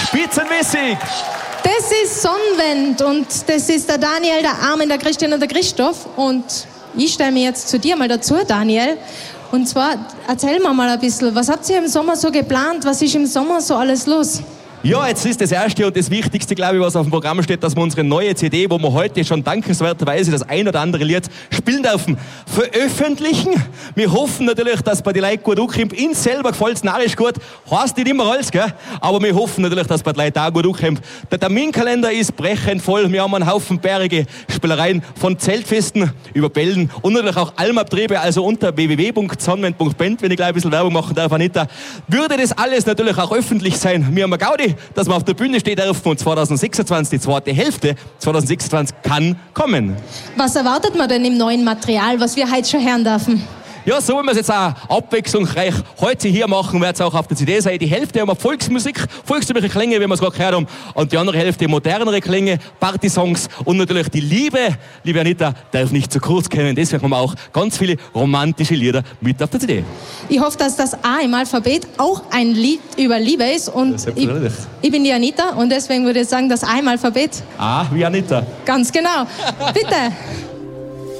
spitzenmäßig. Das ist Sonnenwend und das ist der Daniel, der Armin, der Christian und der Christoph. Und ich stelle mich jetzt zu dir mal dazu, Daniel. Und zwar, erzähl mir mal ein bisschen, was habt ihr im Sommer so geplant? Was ist im Sommer so alles los? Ja, jetzt ist das Erste und das Wichtigste, glaube ich, was auf dem Programm steht, dass wir unsere neue CD, wo wir heute schon dankenswerterweise das ein oder andere Lied spielen dürfen, veröffentlichen. Wir hoffen natürlich, dass bei den Leuten gut ankommt. Ihnen selber gefällt es narrisch gut. Heißt nicht immer alles, gell? Aber wir hoffen natürlich, dass bei den Leuten auch gut ankommt. Der Terminkalender ist brechend voll. Wir haben einen Haufen bärige Spielereien von Zeltfesten über Bällen und natürlich auch Almabtriebe, also unter www.sonnenwend.band, wenn ich gleich ein bisschen Werbung machen darf, Anita, würde das alles natürlich auch öffentlich sein. Wir haben eine Gaudi, dass man auf der Bühne steht dürfen und 2026, die zweite Hälfte 2026 kann kommen. Was erwartet man denn im neuen Material, was wir heute schon hören dürfen? Ja, so wollen wir es jetzt auch abwechslungsreich heute hier machen, wird es auch auf der CD sein. Die Hälfte haben wir Volksmusik, volkstümliche Klänge, wie wir es gerade gehört haben, und die andere Hälfte modernere Klänge, Partysongs und natürlich die Liebe, liebe Anita, darf nicht zu kurz kommen. Deswegen haben wir auch ganz viele romantische Lieder mit auf der CD. Ich hoffe, dass das A im Alphabet auch ein Lied über Liebe ist und ich bin die Anita und deswegen würde ich sagen, das A im Alphabet. A wie Anita. Ganz genau. Bitte.